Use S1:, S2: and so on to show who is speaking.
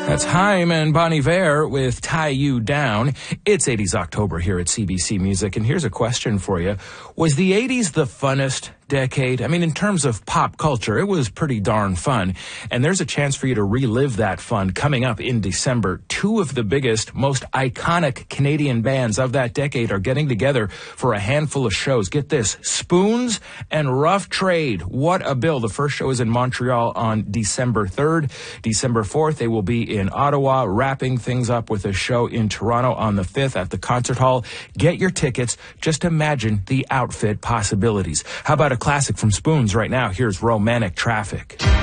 S1: That's Haim and Bon Iver with Tie You Down. It's 80s October here at CBC Music, and here's a question for you. Was the 80s the funnest decade? I mean, in terms of pop culture, it was pretty darn fun. And there's a chance for you to relive that fun coming up in December. Two of the biggest, most iconic Canadian bands of that decade are getting together for a handful of shows. Get this, Spoons and Rough Trade. What a bill. The first show is in Montreal on December 3rd. December 4th, they will be in Ottawa, wrapping things up with a show in Toronto on the 5th at the Concert Hall. Get your tickets. Just imagine the outfit possibilities. How about a classic from Spoons right now? Here's Romantic Traffic.